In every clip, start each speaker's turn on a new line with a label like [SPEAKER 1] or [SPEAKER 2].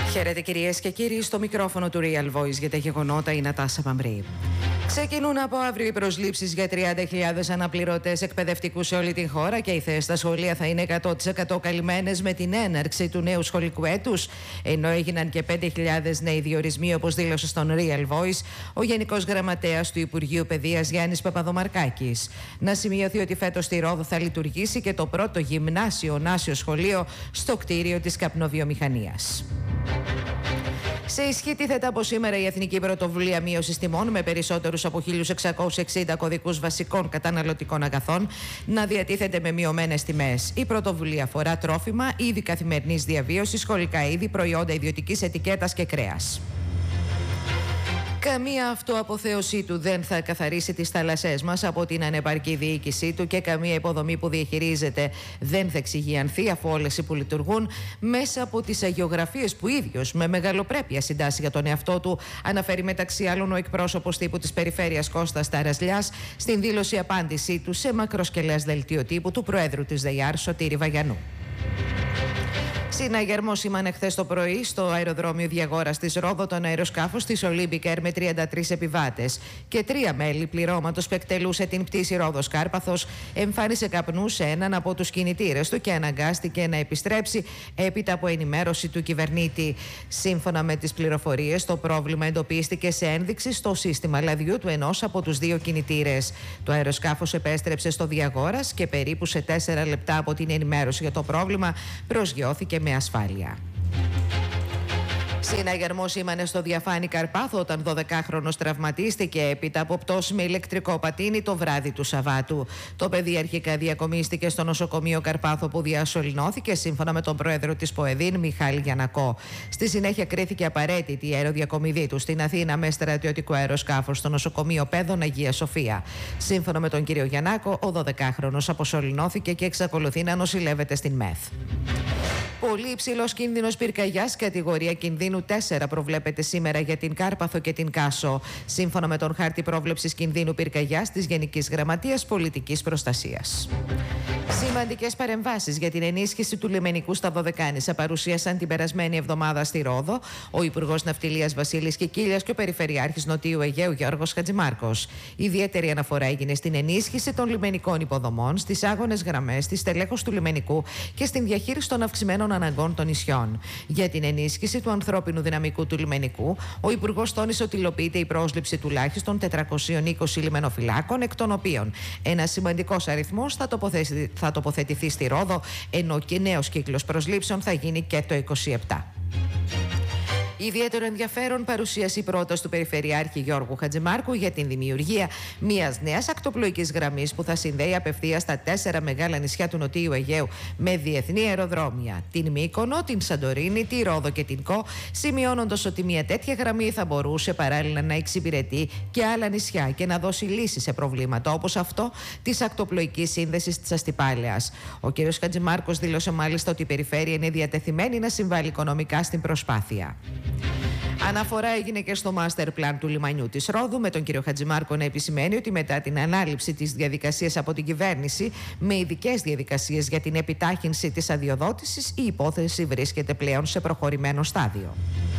[SPEAKER 1] Χαίρετε κυρίες και κύριοι, στο μικρόφωνο του Real Voice για τα γεγονότα η Νατάσα Παμπρή. Ξεκινούν από αύριο οι προσλήψεις για 30.000 αναπληρωτές εκπαιδευτικούς σε όλη την χώρα και οι θέσεις στα σχολεία θα είναι 100% καλυμμένες με την έναρξη του νέου σχολικού έτους, ενώ έγιναν και 5.000 νέοι διορισμοί, όπως δήλωσε στον Real Voice ο Γενικός Γραμματέας του Υπουργείου Παιδείας Γιάννης Παπαδομαρκάκης. Να σημειωθεί ότι φέτος στη Ρόδο θα λειτουργήσει και το πρώτο γυμνάσιο-νάσιο σχολείο στο κτίριο της καπνοβιομηχανίας. Σε ισχύ τίθεται από σήμερα η Εθνική Πρωτοβουλία Μείωσης Τιμών με περισσότερους από 1.660 κωδικούς βασικών καταναλωτικών αγαθών να διατίθεται με μειωμένες τιμές. Η πρωτοβουλία αφορά τρόφιμα, είδη καθημερινής διαβίωσης, σχολικά είδη, προϊόντα ιδιωτικής ετικέτας και κρέας. Καμία αυτοαποθέωσή του δεν θα καθαρίσει τις θάλασσές μας από την ανεπαρκή διοίκησή του και καμία υποδομή που διαχειρίζεται δεν θα εξυγιανθεί, αφού όλες οι που λειτουργούν μέσα από τις αγιογραφίες που ίδιος με μεγαλοπρέπεια συντάσσει για τον εαυτό του, αναφέρει μεταξύ άλλων ο εκπρόσωπος τύπου της Περιφέρειας Κώστας Ταρασλιάς στην δήλωση απάντησή του σε μακροσκελές δελτίο τύπου του Προέδρου της ΔΕΙΑΡ Σωτήρη Βαγιανού. Συναγερμό σήμανε χθες το πρωί στο αεροδρόμιο Διαγόρας της Ρόδο τον αεροσκάφος της Olympic Air με 33 επιβάτες και 3 μέλη πληρώματος που εκτελούσε την πτήση Ρόδος Κάρπαθος εμφάνισε καπνού σε έναν από τους κινητήρες του και αναγκάστηκε να επιστρέψει έπειτα από ενημέρωση του κυβερνήτη. Σύμφωνα με τις πληροφορίες, το πρόβλημα εντοπίστηκε σε ένδειξη στο σύστημα λαδιού του ενός από τους 2 κινητήρες. Το αεροσκάφος επέστρεψε στο Διαγόρας και περίπου σε 4 λεπτά από την ενημέρωση για το πρόβλημα προσγειώθηκε με ασφάλεια. Συναγερμό σήμανε στο Διαφάνη Καρπάθο όταν 12χρονος τραυματίστηκε έπειτα από πτώση με ηλεκτρικό πατίνι το βράδυ του Σαββάτου. Το παιδί αρχικά διακομίστηκε στο νοσοκομείο Καρπάθο που διασωληνώθηκε σύμφωνα με τον πρόεδρο της ΠΟΕΔΗΝ Μιχάλη Γιαννακό. Στη συνέχεια κρίθηκε απαραίτητη η αεροδιακομιδή του στην Αθήνα με στρατιωτικό αεροσκάφο στο νοσοκομείο Πέδων Αγία Σοφία. Σύμφωνα με τον κύριο Γιαννάκο, ο 12χρονος αποσωληνώθηκε και εξακολουθεί να νοσηλεύεται στην ΜΕΘ. Πολύ υψηλός κίνδυνος πυρκαγιάς, κατηγορία κινδύνου 4, προβλέπεται σήμερα για την Κάρπαθο και την Κάσο, σύμφωνα με τον χάρτη πρόβλεψης κινδύνου πυρκαγιάς της Γενικής Γραμματείας Πολιτικής Προστασίας. Σημαντικές παρεμβάσεις για την ενίσχυση του λιμενικού στα Δωδεκάνησα παρουσίασαν την περασμένη εβδομάδα στη Ρόδο ο Υπουργός Ναυτιλίας Βασίλης Κικίλιας και ο Περιφερειάρχης Νοτιού Αιγαίου Γιώργος Χατζημάρκος. Ιδιαίτερη αναφορά έγινε στην ενίσχυση των λιμενικών υποδομών, στις άγονες γραμμές, στη στελέχωση του λιμενικού και στην διαχείριση των αυξημένων αναγκών των νησιών. Για την ενίσχυση του ανθρώπινου δυναμικού του λιμενικού, ο Υπουργός τόνισε ότι υλοποιείται η πρόσληψη τουλάχιστον 420 λιμενοφυλάκων, εκ των οποίων ένα σημαντικός αριθμός θα τοποθετηθεί στη Ρόδο, ενώ και νέος κύκλος προσλήψεων θα γίνει και το 2027. Ιδιαίτερο ενδιαφέρον παρουσίασε η πρόταση του Περιφερειάρχη Γιώργου Χατζημάρκου για την δημιουργία μιας νέας ακτοπλοϊκής γραμμής που θα συνδέει απευθείας τα 4 μεγάλα νησιά του Νοτιού Αιγαίου με διεθνή αεροδρόμια, την Μύκονο, την Σαντορίνη, τη Ρόδο και την Κο, σημειώνοντας ότι μια τέτοια γραμμή θα μπορούσε παράλληλα να εξυπηρετεί και άλλα νησιά και να δώσει λύσεις σε προβλήματα όπως αυτό της ακτοπλοϊκής σύνδεσης της Αστυπάλαιας. Ο κ. Χατζημάρκος δήλωσε μάλιστα ότι η περιφέρεια είναι διατεθειμένη να συμβάλλει οικονομικά στην προσπάθεια. Αναφορά έγινε και στο master plan του λιμανιού της Ρόδου, με τον κύριο Χατζημάρκο να επισημαίνει ότι μετά την ανάληψη της διαδικασίας από την κυβέρνηση με ειδικές διαδικασίες για την επιτάχυνση της αδειοδότησης, η υπόθεση βρίσκεται πλέον σε προχωρημένο στάδιο.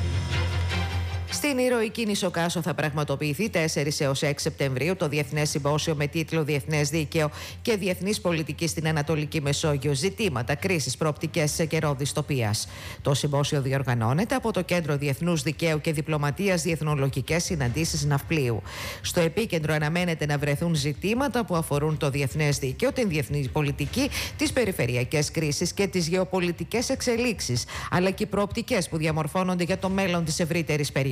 [SPEAKER 1] Στην ηρωική νήσο Κάσο θα πραγματοποιηθεί 4 έως 6 Σεπτεμβρίου το Διεθνές Συμπόσιο με τίτλο Διεθνές Δίκαιο και Διεθνής Πολιτική στην Ανατολική Μεσόγειο, ζητήματα, κρίσεις, προοπτικές σε καιρό δυστοπίας. Το συμπόσιο διοργανώνεται από το Κέντρο Διεθνούς Δικαίου και Διπλωματίας Διεθνολογικές Συναντήσεις Ναυπλίου. Στο επίκεντρο αναμένεται να βρεθούν ζητήματα που αφορούν το διεθνές δίκαιο, την διεθνή πολιτική, τις περιφερειακές κρίσεις και τις γεωπολιτικές εξελίξεις, αλλά και οι προοπτικές που διαμορφώνονται για το μέλλον της ευρύτερης περιοχής.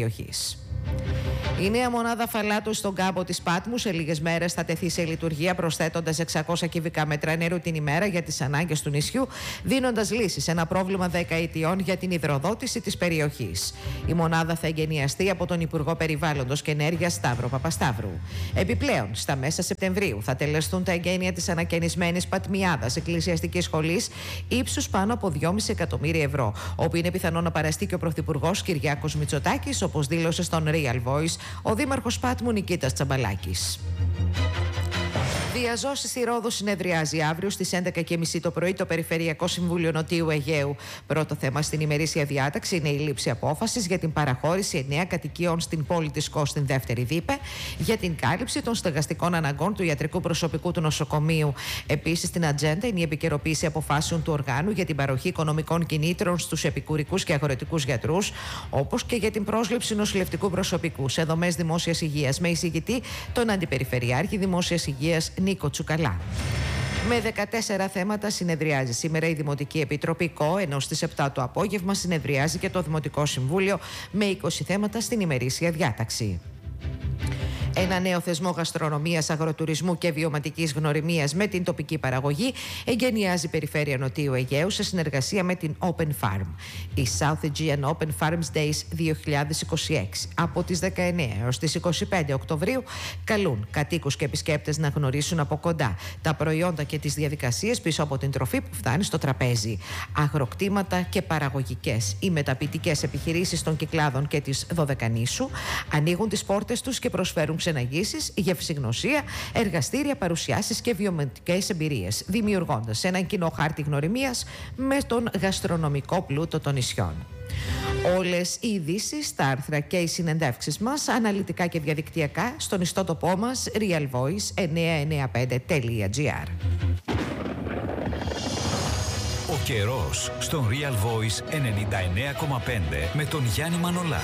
[SPEAKER 1] Η νέα μονάδα φαλάτου στον κάμπο της Πάτμου σε λίγες μέρες θα τεθεί σε λειτουργία, προσθέτοντας 600 κυβικά μέτρα νερού την ημέρα για τις ανάγκες του νησιού, δίνοντας λύση σε ένα πρόβλημα δεκαετιών για την υδροδότηση της περιοχής. Η μονάδα θα εγκαινιαστεί από τον Υπουργό Περιβάλλοντος και Ενέργειας Σταύρο Παπασταύρου. Επιπλέον, στα μέσα Σεπτεμβρίου θα τελεστούν τα εγγένεια της ανακαινισμένης Πατμιάδας Εκκλησιαστικής Σχολής ύψους πάνω από 2,5 εκατομμύρια ευρώ, όπου είναι πιθανό να παραστεί και ο Πρωθυπουργός Κυριάκος Μητσοτάκης, όπως δήλωσε στον Real Voice ο Δήμαρχος Πάτμου Νικήτας Τσαμπαλάκης. Διαζώσεις στη Ρόδο συνεδριάζει αύριο στις 11:30 το πρωί το Περιφερειακό Συμβούλιο Νοτιού Αιγαίου. Πρώτο θέμα στην ημερήσια διάταξη είναι η λήψη απόφασης για την παραχώρηση 9 κατοικιών στην πόλη της Κος στην δεύτερη Δίπε για την κάλυψη των στεγαστικών αναγκών του ιατρικού προσωπικού του νοσοκομείου. Επίσης, στην ατζέντα είναι η επικαιροποίηση αποφάσεων του οργάνου για την παροχή οικονομικών κινήτρων στους επικουρικούς και αγροτικούς γιατρούς, όπως και για την πρόσληψη νοσηλευτικού προσωπικού σε δομές δημόσιας υγείας, με εισηγητή τον Αντιπεριφερειάρχη Δημόσιας Υγείας Νίκο Τσουκαλά. Με 14 θέματα συνεδριάζει σήμερα η Δημοτική Επιτροπή ΚΟ, ενώ στις 7 το απόγευμα συνεδριάζει και το Δημοτικό Συμβούλιο με 20 θέματα στην ημερήσια διάταξη. Ένα νέο θεσμό γαστρονομίας, αγροτουρισμού και βιωματικής γνωριμίας με την τοπική παραγωγή εγκαινιάζει η Περιφέρεια Νοτιού Αιγαίου σε συνεργασία με την Open Farm. Η South Aegean Open Farms Days 2026 από τις 19 έως τις 25 Οκτωβρίου καλούν κατοίκους και επισκέπτες να γνωρίσουν από κοντά τα προϊόντα και τις διαδικασίες πίσω από την τροφή που φτάνει στο τραπέζι. Αγροκτήματα και παραγωγικές ή μεταποιητικές επιχειρήσεις των Κυκλάδων και της Δωδεκανήσου ανοίγουν τις πόρτες τους και προσφέρουν ξεναγήσεις, γευσηγνωσία, εργαστήρια, παρουσιάσεις και βιωματικές εμπειρίες, δημιουργώντας έναν κοινό χάρτη γνωριμίας με τον γαστρονομικό πλούτο των νησιών. Όλες οι ειδήσεις, τα άρθρα και οι συνεντεύξεις μας, αναλυτικά και διαδικτυακά, στον ιστότοπό μας realvoice995.gr.
[SPEAKER 2] Ο καιρός στον Real Voice 99,5 με τον Γιάννη Μανολά.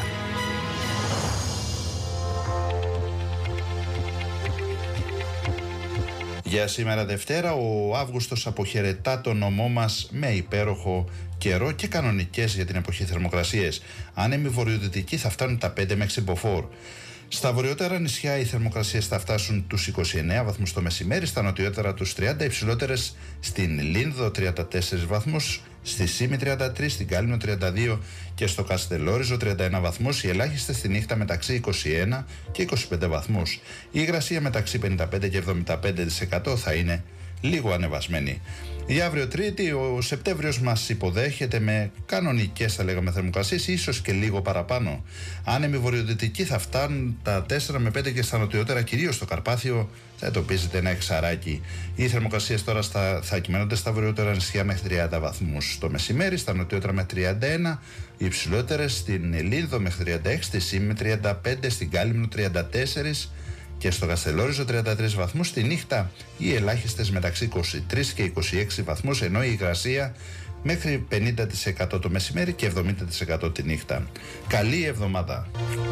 [SPEAKER 3] Για σήμερα Δευτέρα, ο Αύγουστος αποχαιρετά το νομό μας με υπέροχο καιρό και κανονικές για την εποχή θερμοκρασίες. Άνεμοι βορειοδυτικοί θα φτάνουν τα 5 μέχρι μποφόρ. Στα βορειότερα νησιά οι θερμοκρασίες θα φτάσουν τους 29 βαθμούς το μεσημέρι, στα νοτιότερα τους 30, υψηλότερες στην Λίνδο 34 βαθμούς, στη Σύμη 33, στην Κάλυμνο 32 και στο Καστελόριζο 31 βαθμούς, οι ελάχιστες στη νύχτα μεταξύ 21 και 25 βαθμούς. Η υγρασία μεταξύ 55 και 75% θα είναι λίγο ανεβασμένη. Για αύριο Τρίτη, ο Σεπτέμβριος μας υποδέχεται με κανονικές, θα λέγαμε, θερμοκρασίες, ίσως και λίγο παραπάνω. Άνεμοι βορειοδυτικοί θα φτάνουν τα 4 με 5 και στα νοτιότερα, κυρίως στο Καρπάθιο, θα εντοπίζεται ένα εξαράκι. Οι θερμοκρασίες τώρα θα κυμαίνονται στα βορειότερα νησιά μέχρι 30 βαθμούς το μεσημέρι, στα νοτιότερα με 31, οι υψηλότερες στην Λίνδο μέχρι 36, στη Σύμη 35, στην Κάλυμνο 34 και στο Καστελόριζο 33 βαθμούς. Τη νύχτα οι ελάχιστες μεταξύ 23 και 26 βαθμούς, ενώ η υγρασία μέχρι 50% το μεσημέρι και 70% τη νύχτα. Καλή εβδομάδα!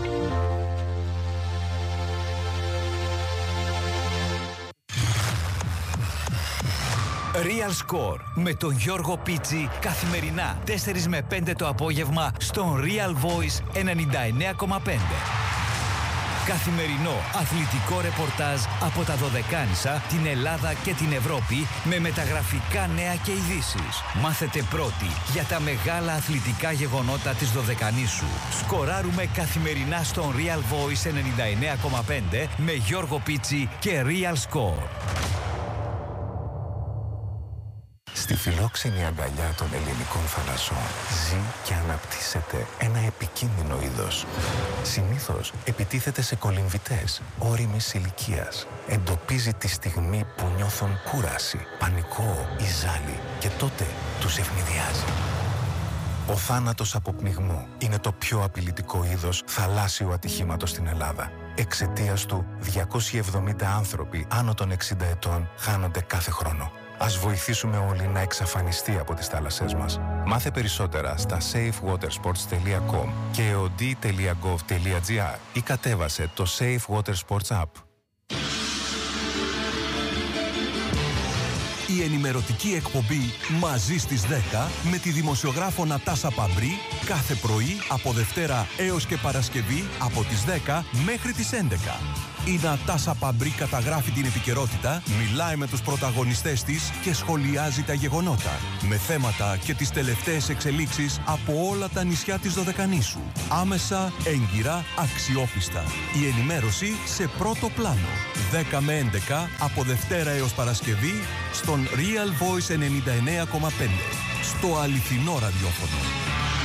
[SPEAKER 2] Real Score με τον Γιώργο Πίτσι καθημερινά 4 με 5 το απόγευμα στον Real Voice 99,5. Καθημερινό αθλητικό ρεπορτάζ από τα Δωδεκάνησα, την Ελλάδα και την Ευρώπη με μεταγραφικά νέα και ειδήσεις. Μάθετε πρώτοι για τα μεγάλα αθλητικά γεγονότα της Δωδεκανήσου. Σκοράρουμε καθημερινά στον Real Voice 99,5 με Γιώργο Πίτσι και Real Score.
[SPEAKER 4] Στη φιλόξενη αγκαλιά των ελληνικών θαλασσών ζει και αναπτύσσεται ένα επικίνδυνο είδος. Συνήθως επιτίθεται σε κολυμβητές ώριμης ηλικίας. Εντοπίζει τη στιγμή που νιώθουν κούραση, πανικό ή ζάλι και τότε τους ευνηδιάζει. Ο θάνατος από πνιγμό είναι το πιο απειλητικό είδος θαλάσσιου ατυχήματος στην Ελλάδα. Εξαιτίας του, 270 άνθρωποι άνω των 60 ετών χάνονται κάθε χρόνο. Ας βοηθήσουμε όλοι να εξαφανιστεί από τις θάλασσές μας. Μάθε περισσότερα στα safewatersports.com και eod.gov.gr ή κατέβασε το Safe Water Sports App.
[SPEAKER 5] Η ενημερωτική εκπομπή «Μαζί στις 10» με τη δημοσιογράφο Νατάσα Παμπρί κάθε πρωί από Δευτέρα έως και Παρασκευή από τις 10 μέχρι τις 11. Η Νατάσα Παμπρί καταγράφει την επικαιρότητα, μιλάει με τους πρωταγωνιστές της και σχολιάζει τα γεγονότα με θέματα και τις τελευταίες εξελίξεις από όλα τα νησιά της Δωδεκανήσου. Άμεσα, έγκυρα, αξιόπιστα. Η ενημέρωση σε πρώτο πλάνο. 10 με 11 από Δευτέρα έως Παρασκευή στον Real Voice 99,5. Στο αληθινό ραδιόφωνο.